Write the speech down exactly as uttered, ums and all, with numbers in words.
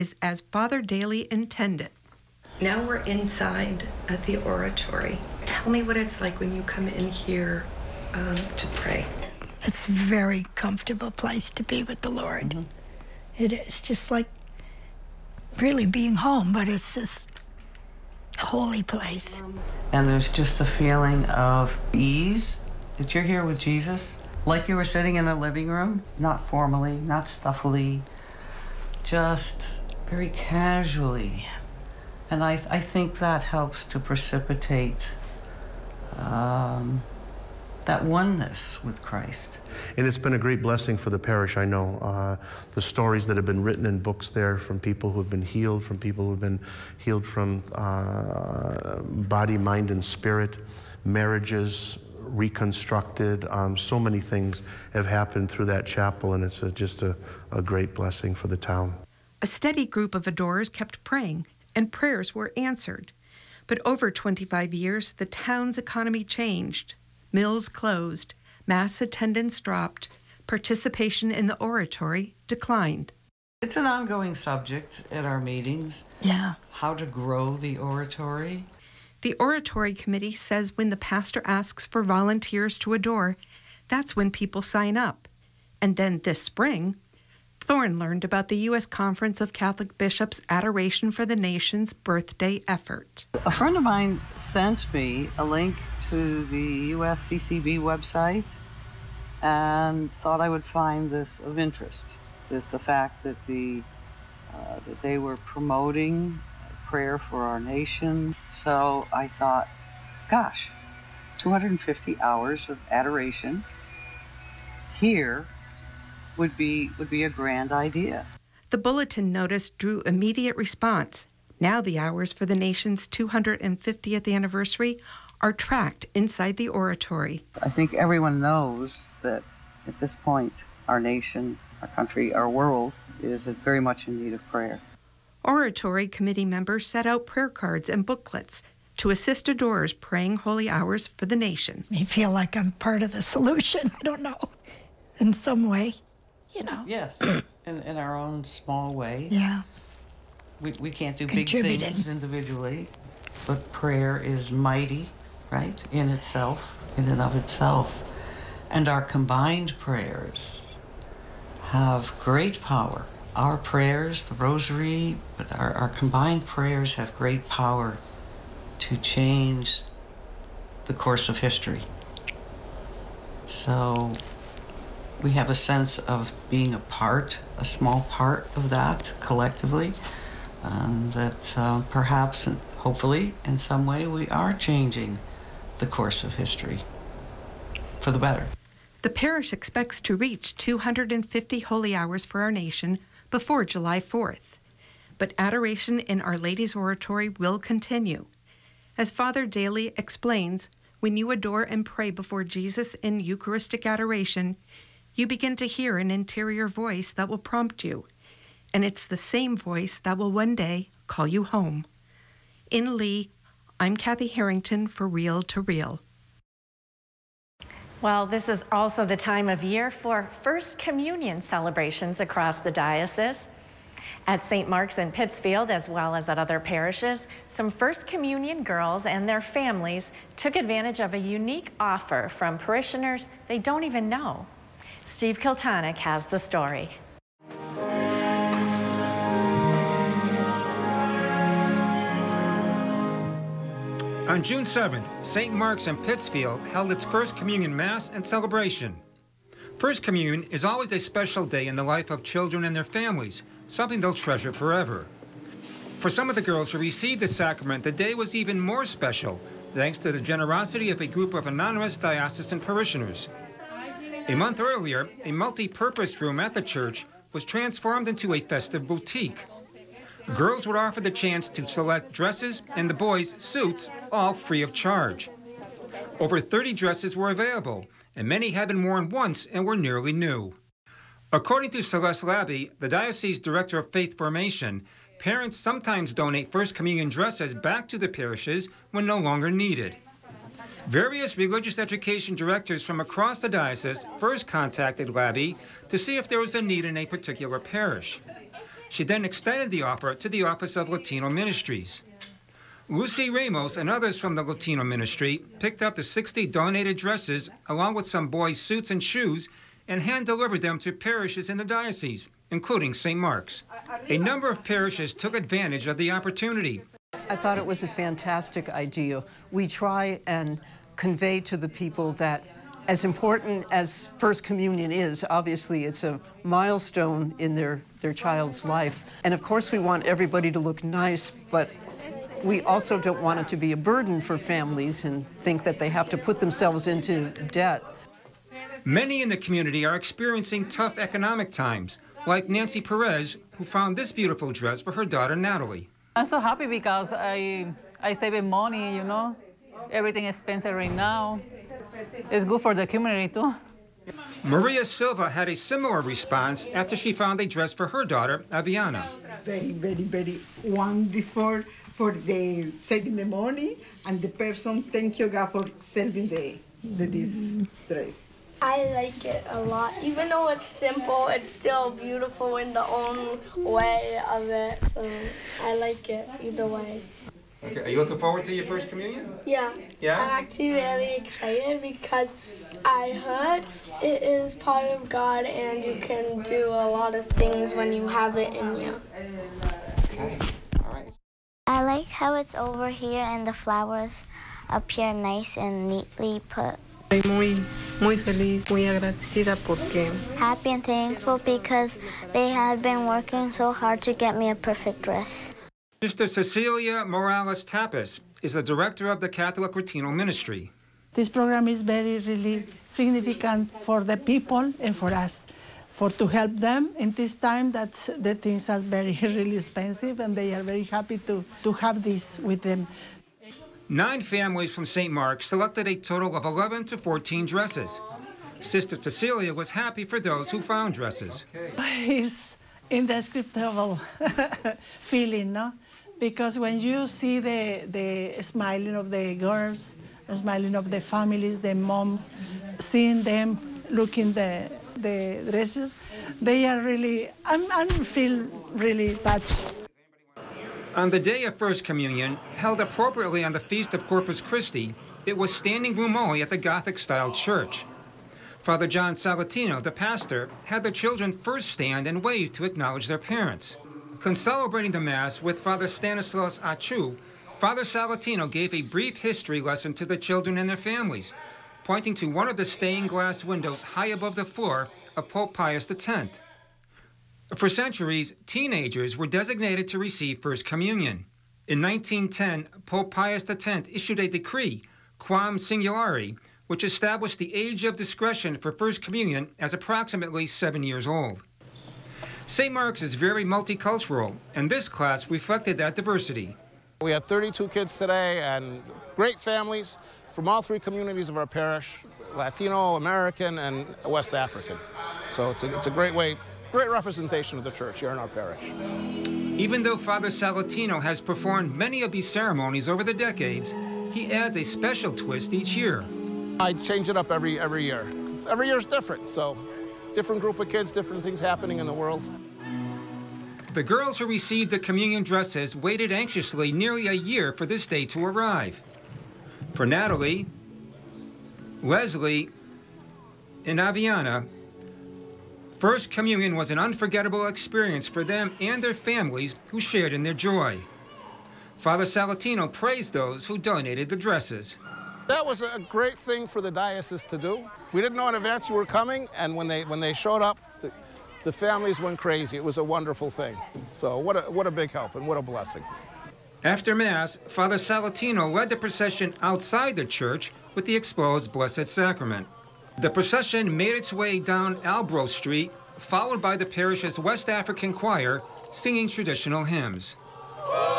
is as Father Daly intended. Now we're inside at the oratory. Tell me what it's like when you come in here um, to pray. It's a very comfortable place to be with the Lord. Mm-hmm. It is just like really being home, but it's just a holy place. And there's just a feeling of ease that you're here with Jesus, like you were sitting in a living room, not formally, not stuffily, just very casually. And I, I think that helps to precipitate um, that oneness with Christ. And it's been a great blessing for the parish, I know. Uh, the stories that have been written in books there from people who have been healed, from people who have been healed from uh, body, mind, and spirit, marriages reconstructed. Um, so many things have happened through that chapel, and it's a, just a, a great blessing for the town. A steady group of adorers kept praying, and prayers were answered. But over twenty-five years, the town's economy changed. Mills closed, mass attendance dropped, participation in the oratory declined. It's an ongoing subject at our meetings. Yeah. How to grow the oratory. The oratory committee says when the pastor asks for volunteers to adore, that's when people sign up. And then this spring, Thorne learned about the U S Conference of Catholic Bishops' Adoration for the Nation's birthday effort. A friend of mine sent me a link to the U S C C B website and thought I would find this of interest. The, the fact that, the, uh, that they were promoting prayer for our nation. So I thought, gosh, two hundred fifty hours of adoration here would be would be a grand idea. The bulletin notice drew immediate response. Now the hours for the nation's two hundred fiftieth anniversary are tracked inside the oratory. I think everyone knows that at this point, our nation, our country, our world is very much in need of prayer. Oratory committee members set out prayer cards and booklets to assist adorers praying holy hours for the nation. I feel like I'm part of the solution. I don't know, in some way. You know. Yes, in, in our own small way. Yeah. We, we can't do big things individually, but prayer is mighty, right, in itself, in and of itself. And our combined prayers have great power. Our prayers, the rosary, but our, our combined prayers have great power to change the course of history. So we have a sense of being a part, a small part of that collectively, and that uh, perhaps, and hopefully, in some way, we are changing the course of history for the better. The parish expects to reach two hundred fifty holy hours for our nation before July fourth. But adoration in Our Lady's Oratory will continue. As Father Daly explains, when you adore and pray before Jesus in Eucharistic adoration, you begin to hear an interior voice that will prompt you, and it's the same voice that will one day call you home. In Lee, I'm Kathy Harrington for Real to Real. Well, this is also the time of year for First Communion celebrations across the diocese. At Saint Mark's in Pittsfield, as well as at other parishes, some First Communion girls and their families took advantage of a unique offer from parishioners they don't even know. Steve Kiltonick has the story. On June seventh, Saint Mark's in Pittsfield held its First Communion Mass and celebration. First Communion is always a special day in the life of children and their families, something they'll treasure forever. For some of the girls who received the sacrament, the day was even more special, thanks to the generosity of a group of anonymous diocesan parishioners. A month earlier, a multi-purpose room at the church was transformed into a festive boutique. Girls were offered the chance to select dresses and the boys suits, all free of charge. Over thirty dresses were available, and many had been worn once and were nearly new. According to Celeste Labby, the Diocese Director of Faith Formation, parents sometimes donate First Communion dresses back to the parishes when no longer needed. Various religious education directors from across the diocese first contacted Labby to see if there was a need in a particular parish. She then extended the offer to the Office of Latino Ministries. Lucy Ramos and others from the Latino Ministry picked up the sixty donated dresses along with some boys' suits and shoes and hand-delivered them to parishes in the diocese, including Saint Mark's. A number of parishes took advantage of the opportunity. I thought it was a fantastic idea. We try and convey to the people that as important as First Communion is, obviously it's a milestone in their, their child's life. And of course we want everybody to look nice, but we also don't want it to be a burden for families and think that they have to put themselves into debt. Many in the community are experiencing tough economic times, like Nancy Perez, who found this beautiful dress for her daughter Natalie. I'm so happy because I, I save money, you know. Everything is expensive right now. It's good for the community too. Maria Silva had a similar response after she found a dress for her daughter, Aviana. Very, very, very wonderful for the saving the money, and the person, thank you God for saving the, the this dress. I like it a lot. Even though it's simple, it's still beautiful in the own way of it. So I like it either way. Okay, are you looking forward to your First Communion? Yeah. Yeah? I'm actually really excited because I heard it is part of God and you can do a lot of things when you have it in you. Okay, all right. I like how it's over here and the flowers up here nice and neatly put. Estoy muy, muy feliz, muy agradecida porque Happy and thankful because they have been working so hard to get me a perfect dress. Sister Cecilia Morales Tapas is the director of the Catholic Latino Ministry. This program is very, really significant for the people and for us, for to help them in this time that the things are very, really expensive, and they are very happy to, to have this with them. Nine families from Saint Mark's selected a total of eleven to fourteen dresses. Sister Cecilia was happy for those who found dresses. It's indescribable feeling, no? Because when you see the, the smiling of the girls, the smiling of the families, the moms, seeing them looking the the dresses, they are really, I'm, I feel really touched. On the day of First Communion, held appropriately on the Feast of Corpus Christi, it was standing room only at the Gothic-style church. Father John Salatino, the pastor, had the children first stand and wave to acknowledge their parents. Concelebrating the Mass with Father Stanislaus Achu, Father Salatino gave a brief history lesson to the children and their families, pointing to one of the stained glass windows high above the floor of Pope Pius the tenth. For centuries, teenagers were designated to receive First Communion. In nineteen ten, Pope Pius the tenth issued a decree, Quam Singulari, which established the age of discretion for First Communion as approximately seven years old. Saint Mark's is very multicultural, and this class reflected that diversity. We had thirty-two kids today, and great families from all three communities of our parish, Latino, American, and West African. So it's a, it's a great way, great representation of the church here in our parish. Even though Father Salatino has performed many of these ceremonies over the decades, he adds a special twist each year. I change it up every, every year. Every year is different, so different group of kids, different things happening in the world. The girls who received the communion dresses waited anxiously nearly a year for this day to arrive. For Natalie, Leslie, and Aviana, First Communion was an unforgettable experience for them and their families who shared in their joy. Father Salatino praised those who donated the dresses. That was a great thing for the diocese to do. We didn't know in advance you were coming, and when they when they showed up, the, the families went crazy. It was a wonderful thing. So what a, what a big help and what a blessing. After Mass, Father Salatino led the procession outside the church with the exposed Blessed Sacrament. The procession made its way down Albro Street, followed by the parish's West African choir, singing traditional hymns.